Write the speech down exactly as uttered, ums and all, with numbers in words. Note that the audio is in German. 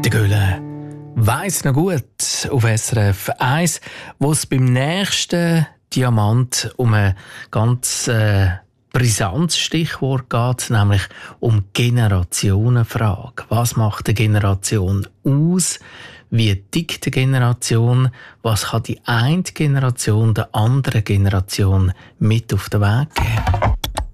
Der Göhle weiss noch gut auf S R F eins, wo es beim nächsten Diamant um ein ganz äh, brisantes Stichwort geht, nämlich um Generationenfrage. Was macht eine Generation aus? Wie tickt eine Generation? Was kann die eine Generation der anderen Generation mit auf den Weg geben?